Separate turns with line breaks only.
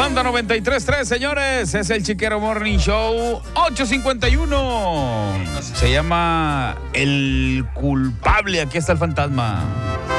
Manda 93.3, señores. Es el Chiquero Morning Show 851. Se llama El Culpable. Aquí está el fantasma.